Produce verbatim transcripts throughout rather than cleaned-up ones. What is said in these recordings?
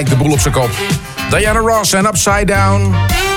gelijk de boel op zijn kop. Diana Ross en Upside Down.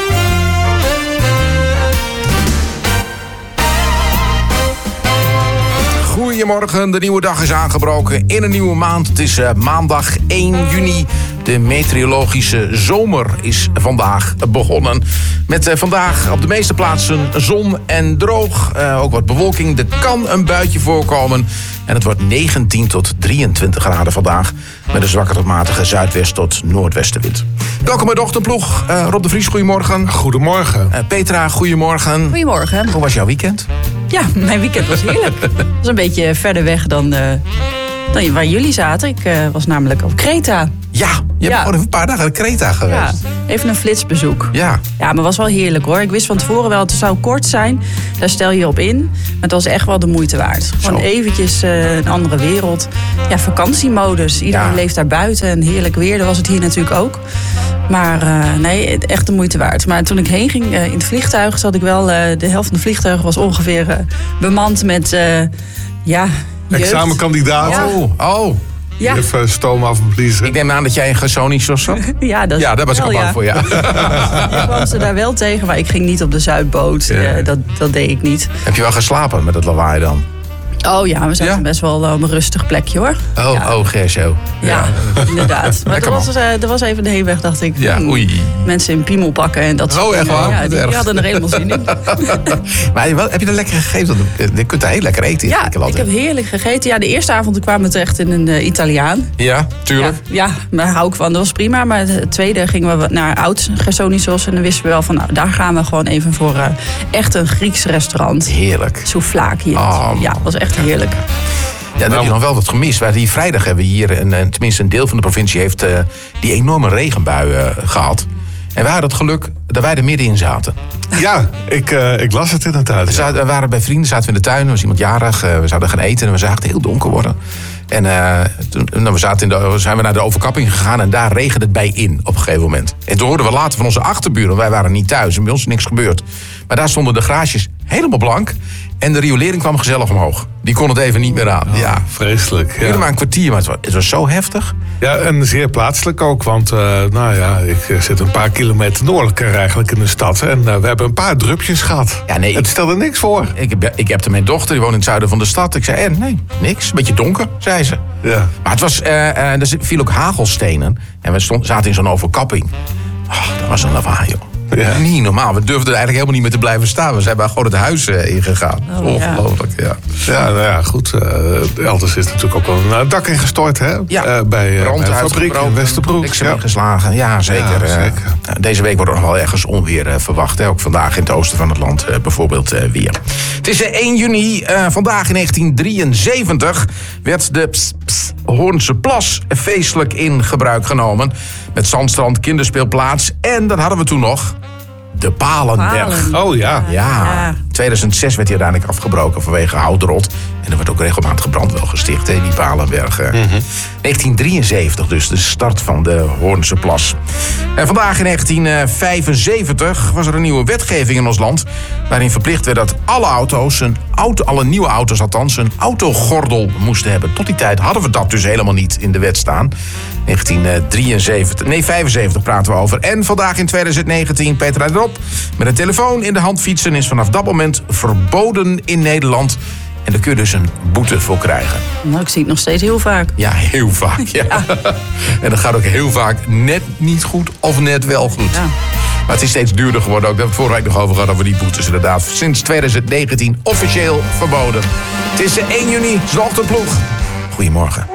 Goedemorgen, de nieuwe dag is aangebroken in een nieuwe maand. Het is uh, maandag één juni. De meteorologische zomer is vandaag begonnen. Met uh, vandaag op de meeste plaatsen zon en droog. Uh, ook wat bewolking. Er kan een buitje voorkomen. En het wordt negentien tot drieëntwintig graden vandaag. Met een zwakke tot matige zuidwest tot noordwestenwind. Welkom bij de ochtendploeg. Uh, Rob de Vries, goedemorgen. Goedemorgen. Uh, Petra, goedemorgen. Goedemorgen. Hoe was jouw weekend? Ja, mijn weekend was heerlijk. Het was een beetje verder weg dan, uh, dan waar jullie zaten. Ik uh, was namelijk op Kreta. Ja, je Ja. bent gewoon een paar dagen in Kreta geweest. Ja, even een flitsbezoek. Ja. Ja, maar het was wel heerlijk hoor. Ik wist van tevoren wel, het zou kort zijn. Daar stel je op in. Maar het was echt wel de moeite waard. Gewoon Zo. eventjes uh, een andere wereld. Ja, vakantiemodus. Iedereen Ja. leeft daar buiten. En heerlijk weer, dat was het hier natuurlijk ook. Maar uh, nee, echt de moeite waard. Maar toen ik heen ging uh, in het vliegtuig, zat ik wel... Uh, de helft van het vliegtuig was ongeveer uh, bemand met... Uh, ja, jeugd. Examenkandidaat. Ja. Oh, oh. Ja. Even stoom afbliezen. Ik neem aan dat jij een Gesonisch zat. Ja, dat, Ja, daar was ik al wel, bang voor, ja. Ik kwam ze daar wel tegen, maar ik ging niet op de Zuidboot. Ja. Uh, dat, dat deed ik niet. Heb je wel geslapen met het lawaai dan? Oh ja, we zaten Ja? best wel op een rustig plekje hoor. Oh, ja. oh, G S O. Ja, inderdaad. Maar Lekker, er was, uh, er was even de heenweg, dacht ik. Ja, hmm, oei. Mensen in piemel pakken en dat soort Oh, echt dingen. waar? Ja, Wat die, erg. die hadden er helemaal zin in. Maar wel- heb je dat lekker gegeten? Want Je kunt daar heel lekker eten in Ja, Griekenland, ik hè? heb heerlijk gegeten. Ja, de eerste avond kwamen we terecht in een uh, Italiaan. Ja, Ja, tuurlijk. ja, daar hou ik van. Dat was prima. Maar de tweede gingen we naar oud Gersonisos. En dan wisten we wel van, nou, daar gaan we gewoon even voor uh, echt een Grieks restaurant. Heerlijk. Souvlaki. Oh, ja, dat was echt heerlijk. Ja, dan heb je nog wel wat gemist. Waar die vrijdag hebben we hier, een, een- tenminste een deel van de provincie... heeft uh, die enorme regenbuien uh, gehad. En we hadden het geluk dat wij er middenin zaten. Ja, ik, uh, ik las het inderdaad. We, Ja. zaten, we waren bij vrienden, zaten we in de tuin. Er was iemand jarig, uh, we zouden gaan eten en we zagen het heel donker worden. En uh, toen nou, we zaten in de, zijn we naar de overkapping gegaan en daar regende het bij in op een gegeven moment. En toen hoorden we later van onze achterburen, wij waren niet thuis en bij ons is niks gebeurd. Maar daar stonden de graasjes helemaal blank en de riolering kwam gezellig omhoog. Die kon het even niet meer aan. Ja. Vreselijk. Duurde Ja. maar een kwartier, maar het was, het was zo heftig. Ja, en zeer plaatselijk ook. Want uh, nou ja, ik uh, zit een paar kilometer noordelijker eigenlijk in de stad. En uh, we hebben een paar drupjes gehad. Ja, nee, Het ik- stelde niks voor. Ik, heb- ik heb mijn dochter, die woont in het zuiden van de stad. Ik zei, en nee, niks. Een beetje donker, zei ze. Ja. Maar het was, eh, eh, er viel ook hagelstenen. En we stond, zaten in zo'n overkapping. Oh, dat was een lawaai, joh. Ja. Niet normaal. We durfden er eigenlijk helemaal niet meer te blijven staan. We zijn maar gewoon het huis eh, ingegaan. Oh, ja. Ongelooflijk, ja. Ja, nou ja, goed. Uh, elders is natuurlijk ook wel een uh, dak ingestort, hè? Ja, Uh, bij, uh, brand bij de fabriek in uitgebroken, Westerbroek. bliksem Ja. ingeslagen. Ja, zeker. Ja, eh. zeker. Nou, deze week wordt er nog wel ergens onweer eh, verwacht. Hè? Ook vandaag in het oosten van het land eh, bijvoorbeeld eh, weer. Het is eh, één juni. Eh, vandaag in negentien drieënzeventig werd de Ps, Ps, Hoornse Plas feestelijk in gebruik genomen. Met zandstrand, kinderspeelplaats. En dat hadden we toen nog. De Palenberg. Palen. Oh ja. Ja, Ja. tweeduizend zes werd hij uiteindelijk afgebroken vanwege houtrot. En er werd ook regelmatig gebrand wel gesticht, hè, die Palenberg. eh. negentien drieënzeventig dus, de start van de Hoornse Plas. En vandaag in negentien vijfenzeventig was er een nieuwe wetgeving in ons land... waarin verplicht werd dat alle auto's, een auto, alle nieuwe auto's althans... een autogordel moesten hebben. Tot die tijd hadden we dat dus helemaal niet in de wet staan. negentien drieënzeventig, nee vijfenzeventig praten we over. En vandaag in tweeduizend negentien, Peter erop, met een telefoon in de hand fietsen... is vanaf dat moment verboden in Nederland... En daar kun je dus een boete voor krijgen. Nou, ik zie het nog steeds heel vaak. Ja, heel vaak. Ja. En dat gaat ook heel vaak net niet goed of net wel goed. Ja. Maar het is steeds duurder geworden. Ook daar hebben we vorige week nog over gehad over die boetes inderdaad. Sinds tweeduizend negentien officieel verboden. Het is één juni, het is de ochtendploeg. Goedemorgen.